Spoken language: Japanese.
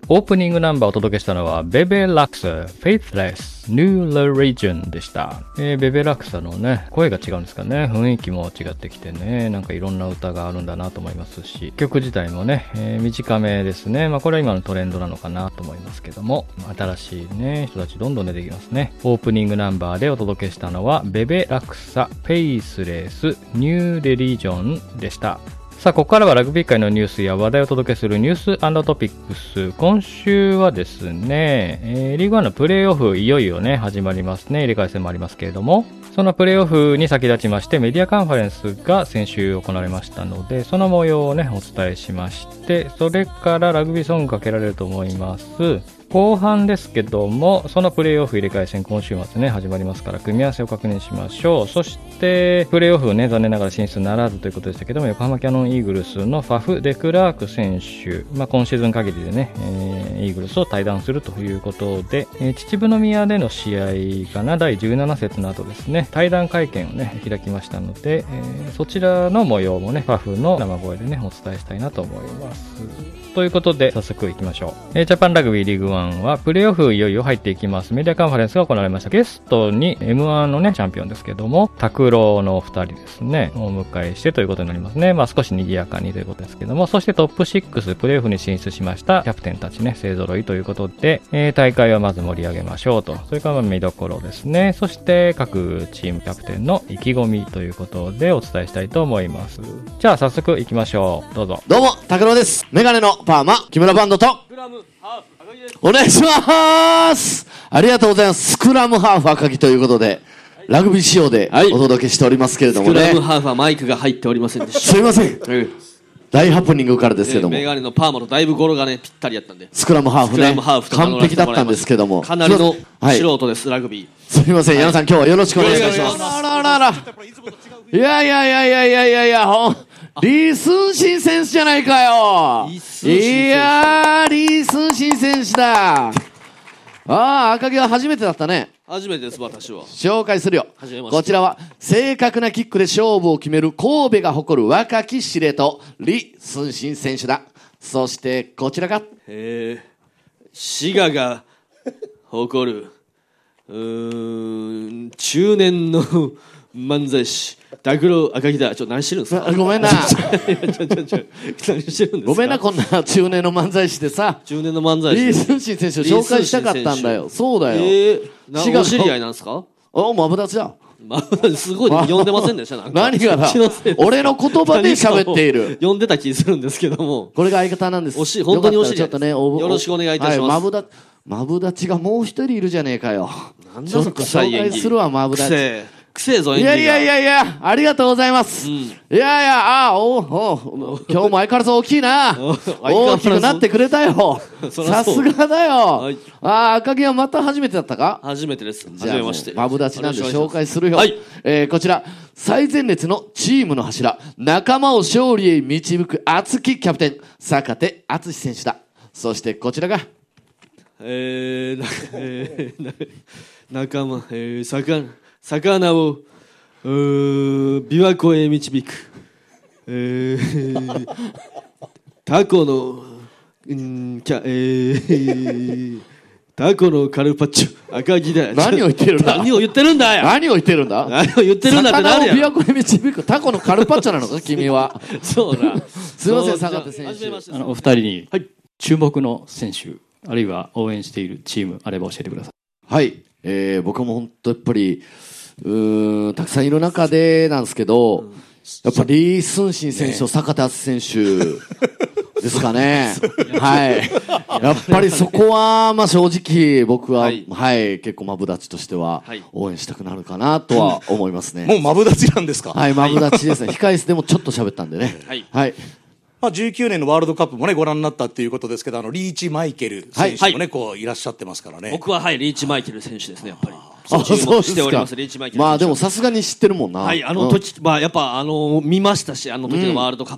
オープニングナンバーをお届けしたのはベベラクサ Faithless New Religion でした。ベベラクサのね、声が違うんですかね。雰囲気も違ってきてね、なんかいろんな歌があるんだなと思いますし、曲自体もね、短めですね。これは今のトレンドなのかなと思いますけども、新しいね、人たちどんどん出てきますね。オープニングナンバーでお届けしたのはベベラクサ Faithless New Religion でした。さあ、ここからはラグビー界のニュースや話題をお届けするニュース&トピックス。今週はですね、リーグワンのプレーオフいよいよね、始まりますね。入れ替え戦もありますけれども、そのプレーオフに先立ちましてメディアカンファレンスが先週行われましたので、その模様をね、お伝えしまして、それからラグビーソングかけられると思います。後半ですけども、そのプレーオフ入れ替え戦今週末ね、始まりますから、組み合わせを確認しましょう。そして、プレーオフね、残念ながら進出ならずということでしたけども、横浜キヤノンイーグルスのファフ・デクラーク選手、今シーズン限りでね、イーグルスを退団するということで、秩父宮での試合かな、第17節の後ですね、退団会見をね、開きましたので、そちらの模様もね、ファフの生声でね、お伝えしたいなと思います。ということで、早速行きましょう。ジャパンラグビーリーグワンは、プレーオフいよいよ入っていきます。メディアカンファレンスが行われました。ゲストに M1 のね、チャンピオンですけども、拓郎のお二人ですね、お迎えしてということになりますね。少し賑やかにということですけども、そしてトップ6、プレーオフに進出しましたキャプテンたちね、勢揃いということで、大会はまず盛り上げましょうと。それから見どころですね。そして各チームキャプテンの意気込みということでお伝えしたいと思います。じゃあ早速行きましょう。どうぞ。 どうも、拓郎です。メガネのパーマ、木村バンドと、スクラムハーフ赤木です。お願いします。ありがとうございます。スクラムハーフ赤木ということで、ラグビー仕様でお届けしておりますけれどもね。 スクラムハーフはマイクが入っておりませんでした。 すいません。大ハプニングからですけども。 メガネのパーマとだいぶ語呂がね、ぴったりやったんで。 スクラムハーフね。完璧だったんですけども。かなりの素人です、ラグビー。すみません、矢野さん今日はよろしくお願いします。いや、リー・スンシン選手じゃないかよ。いやー、リー・スンシン選手だ。赤木は初めてだったね。 初めてです、私は。 紹介するよ。こちらは正確なキックで勝負を決める神戸が誇る若き司令塔リ・スンシン選手だ。そしてこちらが滋賀が誇る中年の漫才師拓郎赤木だ。何してるんですか。 ごめんな何してるんですか。 ごめんな、こんな中年の漫才師でさ、 中年の漫才師リー・スンシン選手を紹介したかったんだよ。そうだよ。 お知り合いなんですか。 マブダチだ。 すごい呼んでませんでした。 何がだ。俺の言葉で喋っている。 呼んでた気するんですけども。 これが相方なんです。 本当にお知り合い。 ちょっとね、 よろしくお願いいたします。 マブダチがもう一人いるじゃねえかよ。 なんだその臭い演技。 紹介するわ、マブダチ。 くせえぞ演技が。 いや、ありがとうございます。今日も相変わらず大きいな。大きくなってくれたよ。さすがだよ。赤木はまた初めてだったか。 初めてです。初めまして。 マブダチなんで紹介するよ。こちら最前列のチームの柱、仲間を勝利へ導く熱きキャプテン坂手敦選手だ。そしてこちらが仲間魚を琵琶湖へ導くタコのタコのカルパッチョ赤木だ。 何を言ってるんだ。 何を言ってるんだよ。 何を言ってるんだ。 何を言ってるんだって何や。 魚を琵琶湖へ導くタコのカルパッチョなのか君は。 そうだ。 すいません、坂手選手。 お二人に注目の選手、あるいは応援しているチームあれば教えてください。 はい、僕も本当やっぱりたくさんいる中でなんですけど、やっぱリー・スンシン選手と坂田敦選手ですかね。はい。やっぱりそこは正直僕は結構マブダチとしては応援したくなるかなとは思いますね。 もうマブダチなんですか。 はい、マブダチですね。控え室でもちょっと喋ったんでね。はい。 19年のワールドカップもねご覧になったっていうことですけど、リーチマイケル選手もねこういらっしゃってますからね。 僕はリーチマイケル選手ですね、やっぱり。 そうしております。リーチマイケル。 でもさすがに知ってるもんな。 はい、時やっぱ見ましたし、時のワールドカッ